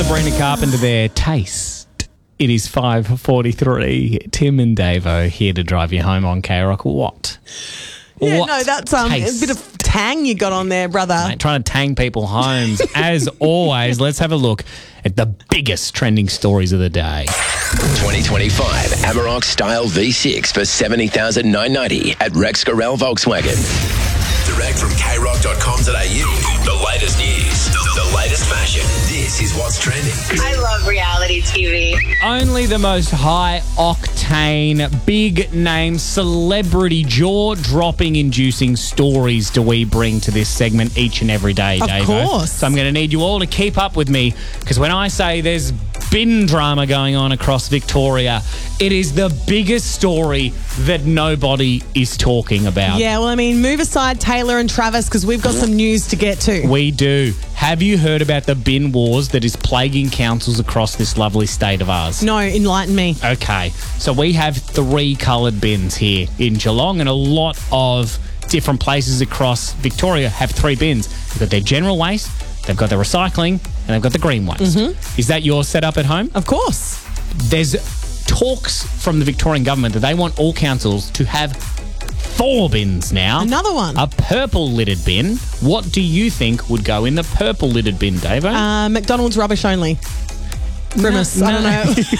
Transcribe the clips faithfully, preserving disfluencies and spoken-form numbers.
Sabrina Carpenter there. Taste. It is five forty-three. Tim and Davo here to drive you home on K-Rock. What? Yeah, What no, that's um, a taste? bit of tang you got on there, brother. Mate, trying to tang people homes. As always, let's have a look at the biggest trending stories of the day. twenty twenty-five Amarok Style V six for seventy thousand nine hundred ninety at Rex Gorell Volkswagen. Direct from K rock dot com dot a u. The latest news, the latest fashion. This is what's trending. I love reality T V. Only the most high-octane, big-name, celebrity, jaw-dropping, inducing stories do we bring to this segment each and every day, Of Davo. course. So I'm going to need you all to keep up with me, because when I say there's bin drama going on across Victoria, it is the biggest story that nobody is talking about. Yeah, well, I mean, move aside Taylor and Travis because we've got some news to get to. We do. Have you heard about the bin wars that is plaguing councils across this lovely state of ours? No, enlighten me. Okay, so we have three coloured bins here in Geelong, and a lot of different places across Victoria have three bins. They've got their general waste, they've got their recycling, and they've got the green waste. Mm-hmm. Is that your setup at home? Of course. There's talks from the Victorian government that they want all councils to have four bins now. Another one. A purple lidded bin. What do you think would go in the purple lidded bin, Davo? Uh, McDonald's rubbish only. Grimace. No, I don't no.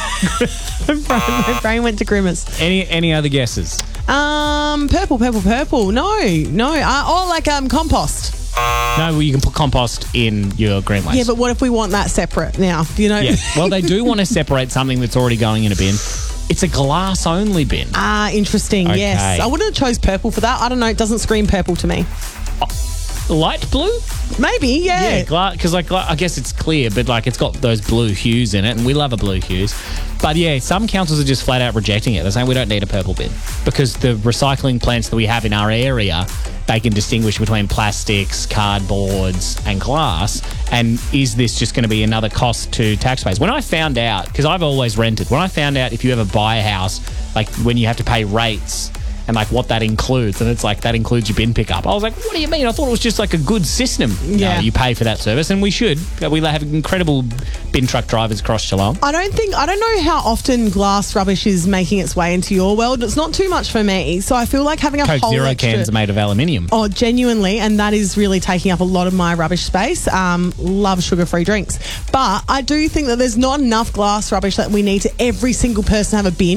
know. my, brain, my brain went to Grimace. any any other guesses? Um, purple, purple, purple. No, no. Uh, oh, like um, compost. No, well, you can put compost in your green waste. Yeah, but what if we want that separate now? You know. Yeah. Well, they do want to separate something that's already going in a bin. It's a glass-only bin. Ah, interesting. Okay. Yes, I wouldn't have chose purple for that. I don't know. It doesn't scream purple to me. Light blue? Maybe, yeah. Yeah, gla- because like gla- I guess it's clear, but like it's got those blue hues in it, and we love a blue hues. But yeah, some councils are just flat out rejecting it. They're saying we don't need a purple bin because the recycling plants that we have in our area, they can distinguish between plastics, cardboards, and glass. And is this just going to be another cost to taxpayers? When I found out, because I've always rented, when I found out if you ever buy a house, like when you have to pay rates and like what that includes, and it's like that includes your bin pickup. I was like, what do you mean? I thought it was just like a good system. Yeah. No, you pay for that service, and we should. We have incredible bin truck drivers across Geelong. I don't think, I don't know how often glass rubbish is making its way into your world. It's not too much for me. So I feel like having a Coke whole Zero extra... cans are made of aluminium. Oh, genuinely, and that is really taking up a lot of my rubbish space. Um, love sugar-free drinks. But I do think that there's not enough glass rubbish that we need to every single person have a bin.